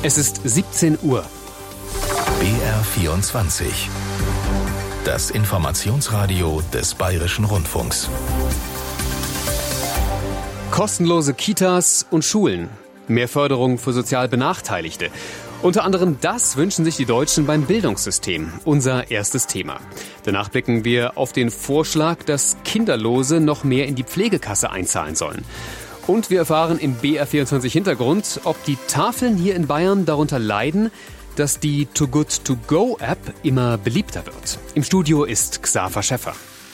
Es ist 17 Uhr. BR24. Das Informationsradio des Bayerischen Rundfunks. Kostenlose Kitas und Schulen. Mehr Förderung für sozial Benachteiligte. Unter anderem das wünschen sich die Deutschen beim Bildungssystem. Unser erstes Thema. Danach blicken wir auf den Vorschlag, dass Kinderlose noch mehr in die Pflegekasse einzahlen sollen. Und wir erfahren im BR24 Hintergrund, ob die Tafeln hier in Bayern darunter leiden, dass die Too Good To Go App immer beliebter wird. Im Studio ist Xaver Schäffer.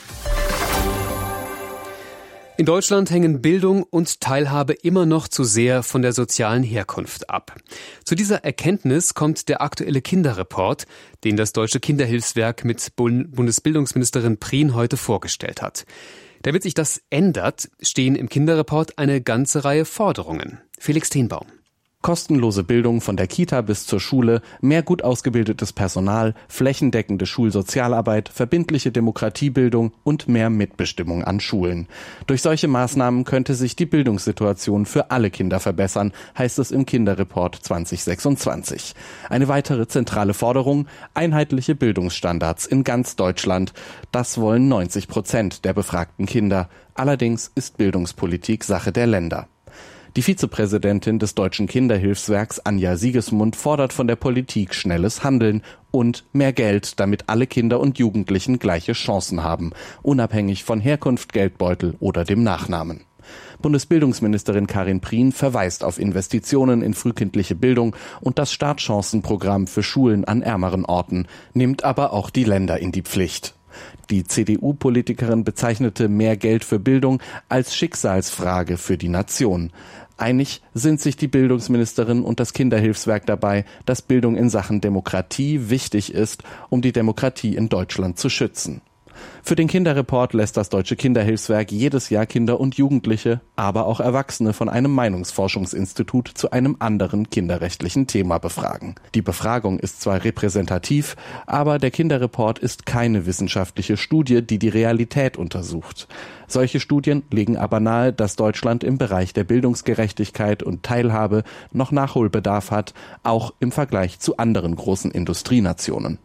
In Deutschland hängen Bildung und Teilhabe immer noch zu sehr von der sozialen Herkunft ab. Zu dieser Erkenntnis kommt der aktuelle Kinderreport, den das Deutsche Kinderhilfswerk mit Bundesbildungsministerin Prien heute vorgestellt hat. Damit sich das ändert, stehen im Kinderreport eine ganze Reihe Forderungen. Felix Tenbaum. Kostenlose Bildung von der Kita bis zur Schule, mehr gut ausgebildetes Personal, flächendeckende Schulsozialarbeit, verbindliche Demokratiebildung und mehr Mitbestimmung an Schulen. Durch solche Maßnahmen könnte sich die Bildungssituation für alle Kinder verbessern, heißt es im Kinderreport 2026. Eine weitere zentrale Forderung: einheitliche Bildungsstandards in ganz Deutschland. Das wollen 90% der befragten Kinder. Allerdings ist Bildungspolitik Sache der Länder. Die Vizepräsidentin des Deutschen Kinderhilfswerks, Anja Siegesmund, fordert von der Politik schnelles Handeln und mehr Geld, damit alle Kinder und Jugendlichen gleiche Chancen haben, unabhängig von Herkunft, Geldbeutel oder dem Nachnamen. Bundesbildungsministerin Karin Prien verweist auf Investitionen in frühkindliche Bildung und das Startchancenprogramm für Schulen an ärmeren Orten, nimmt aber auch die Länder in die Pflicht. Die CDU-Politikerin bezeichnete mehr Geld für Bildung als Schicksalsfrage für die Nation. Einig sind sich die Bildungsministerin und das Kinderhilfswerk dabei, dass Bildung in Sachen Demokratie wichtig ist, um die Demokratie in Deutschland zu schützen. Für den Kinderreport lässt das Deutsche Kinderhilfswerk jedes Jahr Kinder und Jugendliche, aber auch Erwachsene von einem Meinungsforschungsinstitut zu einem anderen kinderrechtlichen Thema befragen. Die Befragung ist zwar repräsentativ, aber der Kinderreport ist keine wissenschaftliche Studie, die die Realität untersucht. Solche Studien legen aber nahe, dass Deutschland im Bereich der Bildungsgerechtigkeit und Teilhabe noch Nachholbedarf hat, auch im Vergleich zu anderen großen Industrienationen.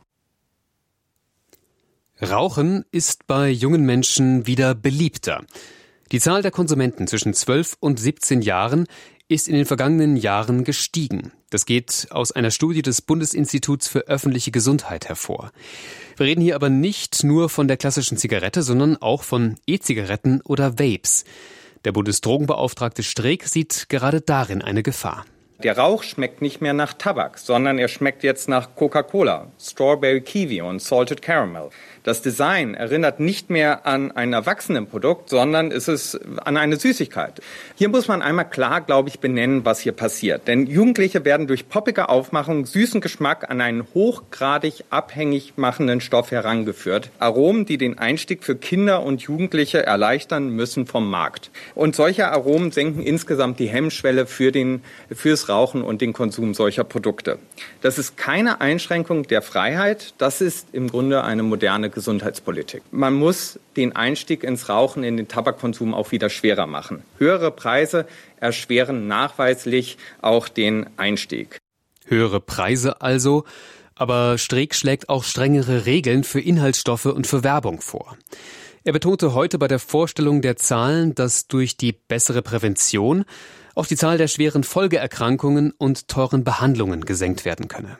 Rauchen ist bei jungen Menschen wieder beliebter. Die Zahl der Konsumenten zwischen 12 und 17 Jahren ist in den vergangenen Jahren gestiegen. Das geht aus einer Studie des Bundesinstituts für öffentliche Gesundheit hervor. Wir reden hier aber nicht nur von der klassischen Zigarette, sondern auch von E-Zigaretten oder Vapes. Der Bundesdrogenbeauftragte Streeck sieht gerade darin eine Gefahr. Der Rauch schmeckt nicht mehr nach Tabak, sondern er schmeckt jetzt nach Coca-Cola, Strawberry Kiwi und Salted Caramel. Das Design erinnert nicht mehr an ein Erwachsenenprodukt, sondern es ist an eine Süßigkeit. Hier muss man einmal klar, glaube ich, benennen, was hier passiert. Denn Jugendliche werden durch poppige Aufmachung süßen Geschmack an einen hochgradig abhängig machenden Stoff herangeführt. Aromen, die den Einstieg für Kinder und Jugendliche erleichtern, müssen vom Markt. Und solche Aromen senken insgesamt die Hemmschwelle fürs Rauchen und den Konsum solcher Produkte. Das ist keine Einschränkung der Freiheit, das ist im Grunde eine moderne Gesundheitspolitik. Man muss den Einstieg ins Rauchen, in den Tabakkonsum auch wieder schwerer machen. Höhere Preise erschweren nachweislich auch den Einstieg. Höhere Preise also, aber Streeck schlägt auch strengere Regeln für Inhaltsstoffe und für Werbung vor. Er betonte heute bei der Vorstellung der Zahlen, dass durch die bessere Prävention auch die Zahl der schweren Folgeerkrankungen und teuren Behandlungen gesenkt werden könne.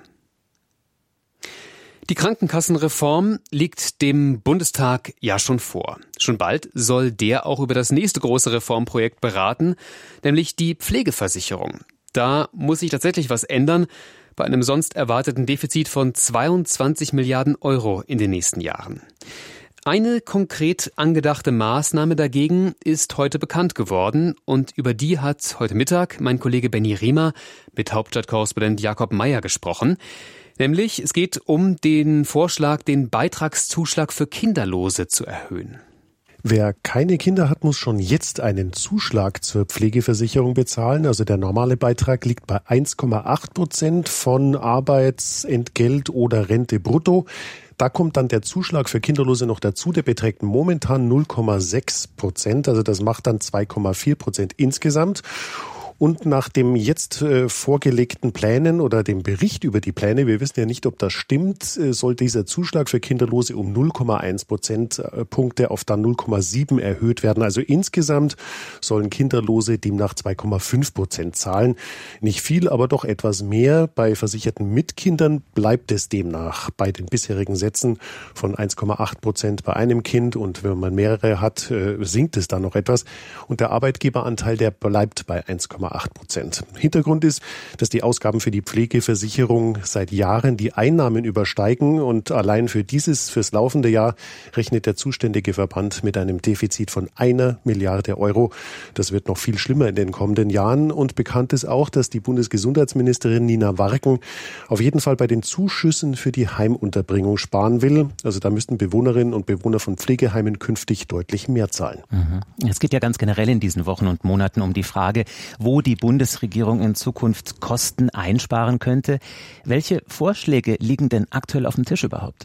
Die Krankenkassenreform liegt dem Bundestag ja schon vor. Schon bald soll der auch über das nächste große Reformprojekt beraten, nämlich die Pflegeversicherung. Da muss sich tatsächlich was ändern bei einem sonst erwarteten Defizit von 22 Milliarden Euro in den nächsten Jahren. Eine konkret angedachte Maßnahme dagegen ist heute bekannt geworden und über die hat heute Mittag mein Kollege Benny Riemer mit Hauptstadtkorrespondent Jakob Meyer gesprochen. Nämlich, es geht um den Vorschlag, den Beitragszuschlag für Kinderlose zu erhöhen. Wer keine Kinder hat, muss schon jetzt einen Zuschlag zur Pflegeversicherung bezahlen. Also der normale Beitrag liegt bei 1,8% von Arbeitsentgelt oder Rente brutto. Da kommt dann der Zuschlag für Kinderlose noch dazu. Der beträgt momentan 0,6%. Also das macht dann 2,4% insgesamt. Und nach dem jetzt vorgelegten Plänen oder dem Bericht über die Pläne, wir wissen ja nicht, ob das stimmt, soll dieser Zuschlag für Kinderlose um 0,1 Prozentpunkte auf dann 0,7 erhöht werden. Also insgesamt sollen Kinderlose demnach 2,5% zahlen. Nicht viel, aber doch etwas mehr. Bei Versicherten mit Kindern bleibt es demnach bei den bisherigen Sätzen von 1,8% bei einem Kind. Und wenn man mehrere hat, sinkt es dann noch etwas. Und der Arbeitgeberanteil, der bleibt bei 1,8%. Hintergrund ist, dass die Ausgaben für die Pflegeversicherung seit Jahren die Einnahmen übersteigen. Und allein fürs laufende Jahr rechnet der zuständige Verband mit einem Defizit von 1 Milliarde Euro. Das wird noch viel schlimmer in den kommenden Jahren. Und bekannt ist auch, dass die Bundesgesundheitsministerin Nina Warken auf jeden Fall bei den Zuschüssen für die Heimunterbringung sparen will. Also da müssten Bewohnerinnen und Bewohner von Pflegeheimen künftig deutlich mehr zahlen. Es geht ja ganz generell in diesen Wochen und Monaten um die Frage, wo die Bundesregierung in Zukunft Kosten einsparen könnte. Welche Vorschläge liegen denn aktuell auf dem Tisch überhaupt?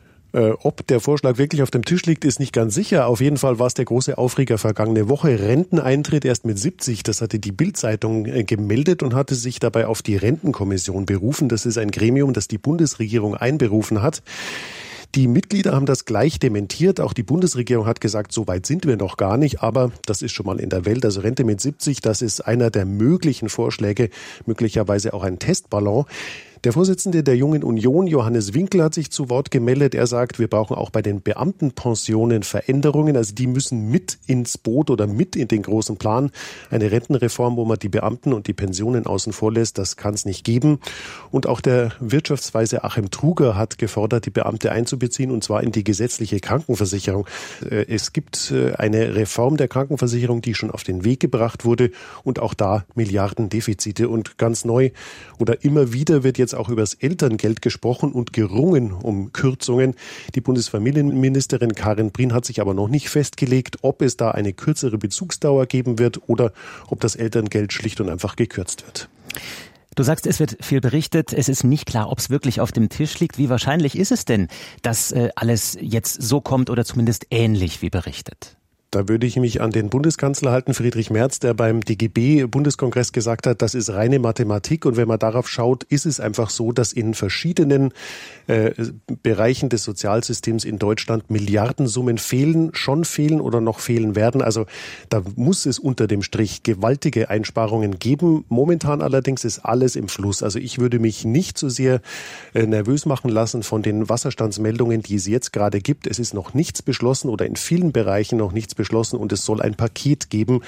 Ob der Vorschlag wirklich auf dem Tisch liegt, ist nicht ganz sicher. Auf jeden Fall war es der große Aufreger vergangene Woche. Renteneintritt erst mit 70. Das hatte die Bild-Zeitung gemeldet und hatte sich dabei auf die Rentenkommission berufen. Das ist ein Gremium, das die Bundesregierung einberufen hat. Die Mitglieder haben das gleich dementiert. Auch die Bundesregierung hat gesagt, so weit sind wir noch gar nicht. Aber das ist schon mal in der Welt. Also Rente mit 70, das ist einer der möglichen Vorschläge, möglicherweise auch ein Testballon. Der Vorsitzende der Jungen Union, Johannes Winkel, hat sich zu Wort gemeldet. Er sagt, wir brauchen auch bei den Beamtenpensionen Veränderungen. Also die müssen mit ins Boot oder mit in den großen Plan. Eine Rentenreform, wo man die Beamten und die Pensionen außen vor lässt, das kann es nicht geben. Und auch der Wirtschaftsweise Achim Truger hat gefordert, die Beamte einzubeziehen, und zwar in die gesetzliche Krankenversicherung. Es gibt eine Reform der Krankenversicherung, die schon auf den Weg gebracht wurde, und auch da Milliardendefizite. Und ganz neu oder immer wieder wird jetzt auch über das Elterngeld gesprochen und gerungen um Kürzungen. Die Bundesfamilienministerin Karin Prien hat sich aber noch nicht festgelegt, ob es da eine kürzere Bezugsdauer geben wird oder ob das Elterngeld schlicht und einfach gekürzt wird. Du sagst, es wird viel berichtet. Es ist nicht klar, ob es wirklich auf dem Tisch liegt. Wie wahrscheinlich ist es denn, dass alles jetzt so kommt oder zumindest ähnlich wie berichtet? Da würde ich mich an den Bundeskanzler halten, Friedrich Merz, der beim DGB-Bundeskongress gesagt hat, das ist reine Mathematik. Und wenn man darauf schaut, ist es einfach so, dass in verschiedenen Bereichen des Sozialsystems in Deutschland Milliardensummen fehlen oder noch fehlen werden. Also da muss es unter dem Strich gewaltige Einsparungen geben. Momentan allerdings ist alles im Fluss. Also ich würde mich nicht so sehr nervös machen lassen von den Wasserstandsmeldungen, die es jetzt gerade gibt. Es ist noch nichts beschlossen oder in vielen Bereichen noch nichts beschlossen, und es soll ein Paket geben.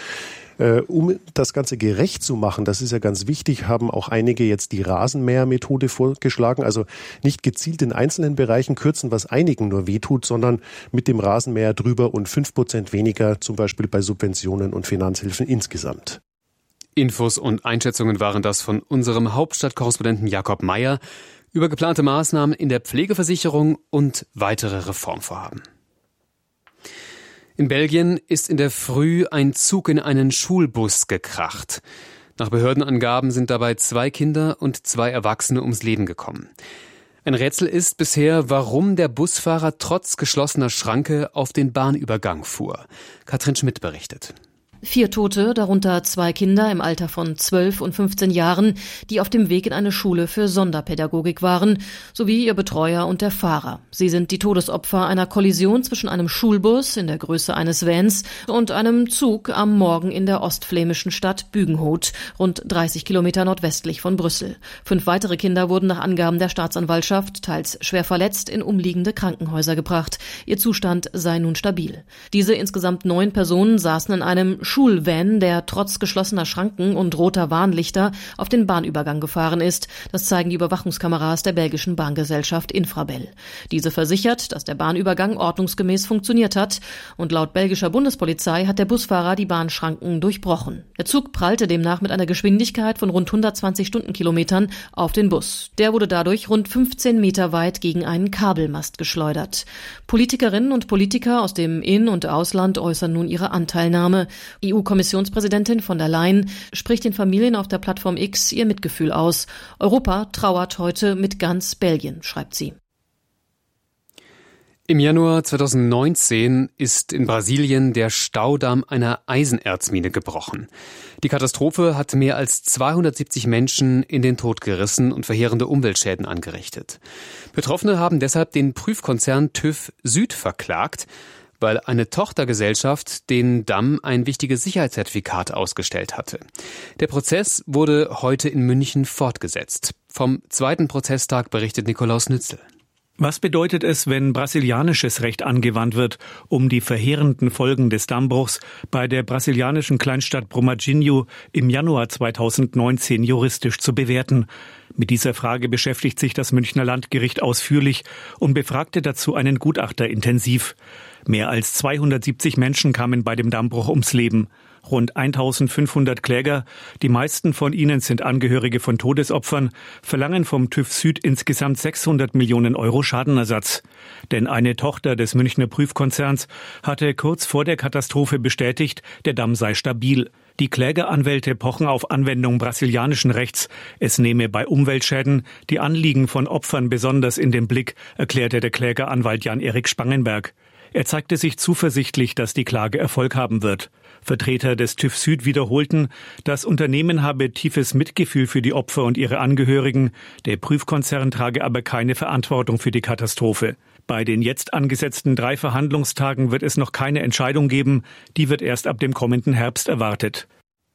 Um das Ganze gerecht zu machen, das ist ja ganz wichtig, haben auch einige jetzt die Rasenmähermethode vorgeschlagen. Also nicht gezielt in einzelnen Bereichen kürzen, was einigen nur wehtut, sondern mit dem Rasenmäher drüber und 5% weniger, zum Beispiel bei Subventionen und Finanzhilfen insgesamt. Infos und Einschätzungen waren das von unserem Hauptstadtkorrespondenten Jakob Meyer über geplante Maßnahmen in der Pflegeversicherung und weitere Reformvorhaben. In Belgien ist in der Früh ein Zug in einen Schulbus gekracht. Nach Behördenangaben sind dabei 2 Kinder und 2 Erwachsene ums Leben gekommen. Ein Rätsel ist bisher, warum der Busfahrer trotz geschlossener Schranke auf den Bahnübergang fuhr. Katrin Schmidt berichtet. 4 Tote, darunter 2 Kinder im Alter von 12 und 15 Jahren, die auf dem Weg in eine Schule für Sonderpädagogik waren, sowie ihr Betreuer und der Fahrer. Sie sind die Todesopfer einer Kollision zwischen einem Schulbus in der Größe eines Vans und einem Zug am Morgen in der ostflämischen Stadt Bügenhout, rund 30 Kilometer nordwestlich von Brüssel. 5 weitere Kinder wurden nach Angaben der Staatsanwaltschaft teils schwer verletzt in umliegende Krankenhäuser gebracht. Ihr Zustand sei nun stabil. Diese insgesamt 9 Personen saßen in einem Schulvan, der trotz geschlossener Schranken und roter Warnlichter auf den Bahnübergang gefahren ist. Das zeigen die Überwachungskameras der belgischen Bahngesellschaft Infrabel. Diese versichert, dass der Bahnübergang ordnungsgemäß funktioniert hat. Und laut belgischer Bundespolizei hat der Busfahrer die Bahnschranken durchbrochen. Der Zug prallte demnach mit einer Geschwindigkeit von rund 120 Stundenkilometern auf den Bus. Der wurde dadurch rund 15 Meter weit gegen einen Kabelmast geschleudert. Politikerinnen und Politiker aus dem In- und Ausland äußern nun ihre Anteilnahme. EU-Kommissionspräsidentin von der Leyen spricht den Familien auf der Plattform X ihr Mitgefühl aus. Europa trauert heute mit ganz Belgien, schreibt sie. Im Januar 2019 ist in Brasilien der Staudamm einer Eisenerzmine gebrochen. Die Katastrophe hat mehr als 270 Menschen in den Tod gerissen und verheerende Umweltschäden angerichtet. Betroffene haben deshalb den Prüfkonzern TÜV Süd verklagt, weil eine Tochtergesellschaft den Damm ein wichtiges Sicherheitszertifikat ausgestellt hatte. Der Prozess wurde heute in München fortgesetzt. Vom zweiten Prozesstag berichtet Nikolaus Nützel. Was bedeutet es, wenn brasilianisches Recht angewandt wird, um die verheerenden Folgen des Dammbruchs bei der brasilianischen Kleinstadt Brumadinho im Januar 2019 juristisch zu bewerten? Mit dieser Frage beschäftigt sich das Münchner Landgericht ausführlich und befragte dazu einen Gutachter intensiv. Mehr als 270 Menschen kamen bei dem Dammbruch ums Leben. Rund 1500 Kläger, die meisten von ihnen sind Angehörige von Todesopfern, verlangen vom TÜV Süd insgesamt 600 Millionen Euro Schadenersatz. Denn eine Tochter des Münchner Prüfkonzerns hatte kurz vor der Katastrophe bestätigt, der Damm sei stabil. Die Klägeranwälte pochen auf Anwendung brasilianischen Rechts. Es nehme bei Umweltschäden die Anliegen von Opfern besonders in den Blick, erklärte der Klägeranwalt Jan-Erik Spangenberg. Er zeigte sich zuversichtlich, dass die Klage Erfolg haben wird. Vertreter des TÜV Süd wiederholten, das Unternehmen habe tiefes Mitgefühl für die Opfer und ihre Angehörigen. Der Prüfkonzern trage aber keine Verantwortung für die Katastrophe. Bei den jetzt angesetzten 3 Verhandlungstagen wird es noch keine Entscheidung geben. Die wird erst ab dem kommenden Herbst erwartet.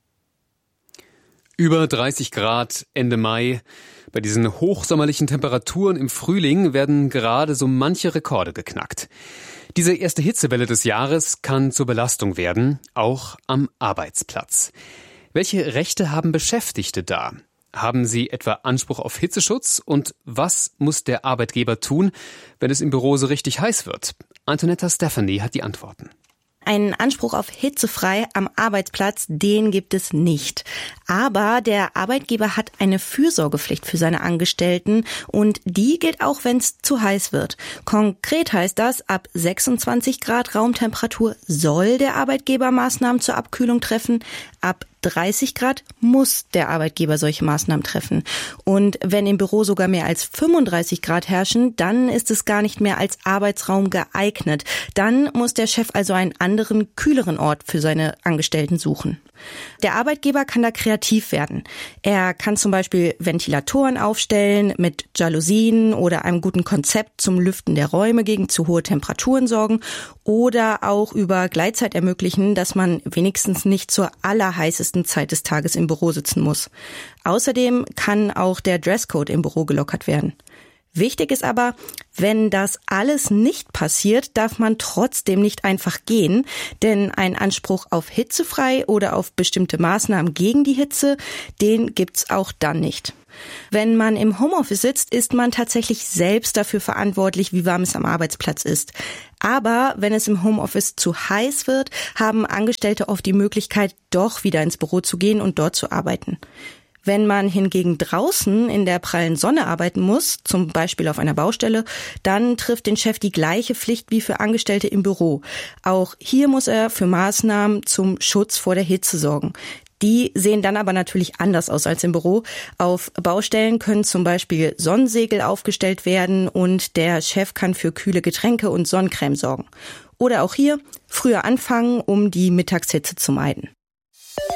Über 30 Grad Ende Mai. Bei diesen hochsommerlichen Temperaturen im Frühling werden gerade so manche Rekorde geknackt. Diese erste Hitzewelle des Jahres kann zur Belastung werden, auch am Arbeitsplatz. Welche Rechte haben Beschäftigte da? Haben sie etwa Anspruch auf Hitzeschutz? Und was muss der Arbeitgeber tun, wenn es im Büro so richtig heiß wird? Antonetta Stephanie hat die Antworten. Einen Anspruch auf hitzefrei am Arbeitsplatz, den gibt es nicht. Aber der Arbeitgeber hat eine Fürsorgepflicht für seine Angestellten und die gilt auch, wenn es zu heiß wird. Konkret heißt das, ab 26 Grad Raumtemperatur soll der Arbeitgeber Maßnahmen zur Abkühlung treffen. Ab 30 Grad muss der Arbeitgeber solche Maßnahmen treffen. Und wenn im Büro sogar mehr als 35 Grad herrschen, dann ist es gar nicht mehr als Arbeitsraum geeignet. Dann muss der Chef also einen anderen, kühleren Ort für seine Angestellten suchen. Der Arbeitgeber kann da kreativ werden. Er kann zum Beispiel Ventilatoren aufstellen, mit Jalousien oder einem guten Konzept zum Lüften der Räume gegen zu hohe Temperaturen sorgen oder auch über Gleitzeit ermöglichen, dass man wenigstens nicht zur allerheißesten Zeit des Tages im Büro sitzen muss. Außerdem kann auch der Dresscode im Büro gelockert werden. Wichtig ist aber, wenn das alles nicht passiert, darf man trotzdem nicht einfach gehen, denn ein Anspruch auf hitzefrei oder auf bestimmte Maßnahmen gegen die Hitze, den gibt's auch dann nicht. Wenn man im Homeoffice sitzt, ist man tatsächlich selbst dafür verantwortlich, wie warm es am Arbeitsplatz ist. Aber wenn es im Homeoffice zu heiß wird, haben Angestellte oft die Möglichkeit, doch wieder ins Büro zu gehen und dort zu arbeiten. Wenn man hingegen draußen in der prallen Sonne arbeiten muss, zum Beispiel auf einer Baustelle, dann trifft den Chef die gleiche Pflicht wie für Angestellte im Büro. Auch hier muss er für Maßnahmen zum Schutz vor der Hitze sorgen. Die sehen dann aber natürlich anders aus als im Büro. Auf Baustellen können zum Beispiel Sonnensegel aufgestellt werden und der Chef kann für kühle Getränke und Sonnencreme sorgen. Oder auch hier früher anfangen, um die Mittagshitze zu meiden.